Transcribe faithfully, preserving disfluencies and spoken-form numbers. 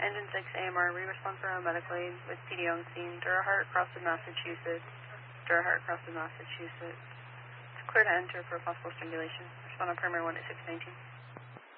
Engine six A M R, we respond for a medical aid with P D on scene. Durhart, Crossed Massachusetts. Durhart, Crossed Massachusetts. It's clear to enter for possible strangulation. Respond on perimeter one at six nineteen.